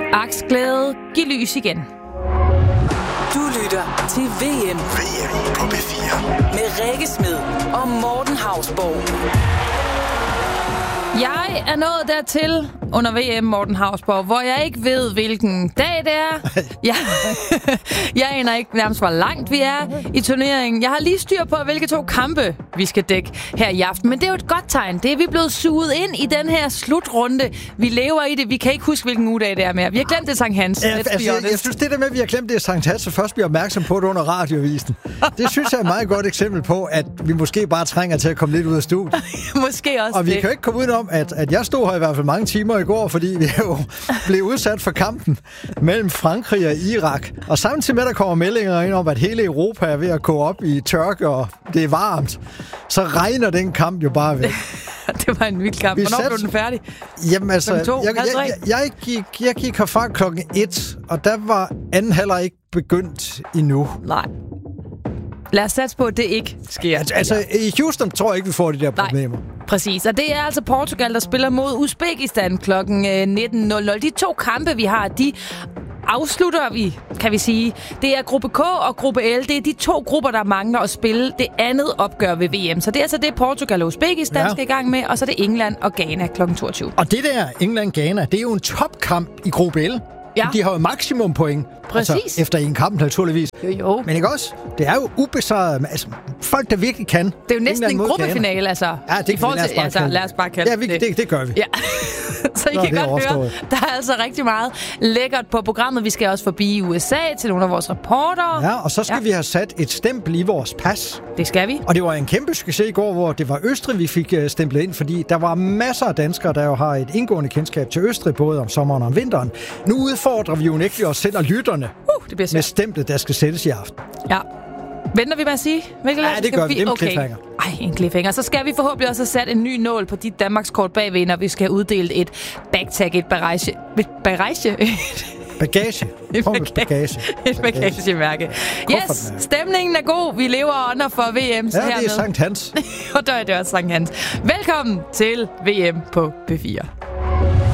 Aks glæde, giv lys igen. Du lytter til VM på P4 med Rikke Smed og Morten Hausborg. Jeg er nået dertil under VM, Morten Hausborg, hvor jeg ikke ved, hvilken dag det er. Jeg aner ikke nærmest, hvor langt vi er i turneringen. Jeg har lige styr på, hvilke 2 kampe vi skal dække her i aften. Men det er jo et godt tegn. Det er vi blevet suget ind i den her slutrunde. Vi lever i det. Vi kan ikke huske, hvilken ugedag det er mere. Vi har glemt det Sankt Hans. Jeg synes, det der med, at vi har glemt det Sankt Hans, så først bliver opmærksom på det under radioavisen. Det synes jeg er et meget godt eksempel på, at vi måske bare trænger til at komme lidt ud af studiet. Måske også. Og vi kan jo ikke komme udenom, at jeg stod her i hvert fald mange timer i går, fordi vi jo blev udsat for kampen mellem Frankrig og Irak. Og samtidig med, der kommer meldinger ind om, at hele Europa er ved at gå op i tørke, og det er varmt, så regner den kamp jo bare væk. Det var en vild kamp. Hvornår blev den færdig? Jamen altså, jeg gik herfra 1:00, og der var anden halvleg ikke begyndt endnu. Nej. Lad os satse på, at det ikke sker. Altså, i Houston tror jeg ikke, vi får de der problemer. Nej, præcis. Og det er altså Portugal, der spiller mod Uzbekistan kl. 19.00. De 2 kampe, vi har, de afslutter vi, kan vi sige. Det er gruppe K og gruppe L. Det er de 2 grupper, der mangler at spille det andet opgør ved VM. Så det er altså det, Portugal og Uzbekistan skal i gang med, og så er det England og Ghana kl. 22. Og det der England-Ghana, det er jo en topkamp i gruppe L. Ja. De har jo maksimum point. Præcis. Altså, efter en kamp, naturligvis. Jo. Men ikke også? Det er jo ubesejret. Altså, folk, der virkelig kan. Det er jo næsten en gruppefinale, altså. Ja, det kan lad os bare kalde det. Ja, det gør vi. Ja. Så I kan godt høre, der er altså rigtig meget lækkert på programmet. Vi skal også forbi USA til nogle af vores reportere. Ja, og så skal vi have sat et stempel i vores pas. Det skal vi. Og det var en kæmpe succes i går, hvor det var Østrig, vi fik stemplet ind, fordi der var masser af danskere, der jo har et indgående kendskab til Østrig, både om sommeren og om vinteren. Nu udfordrer vi jo ikke os selv og lytterne med stemplet, der skal sættes i aften. Ja. Venter vi med at sige? Ja, det gør vi. Det er en cliffhanger. Ej, en cliffhanger. Så skal vi forhåbentlig også have sat en ny nål på dit Danmarkskort bagved, når vi skal have uddelt et bagtag, et bagage. Bagage. Et bagagemærke. Yes, stemningen er god. Vi lever under for VM. Ja, det er Sankt Hans. Og der er det også Sankt Hans. Velkommen til VM på P4.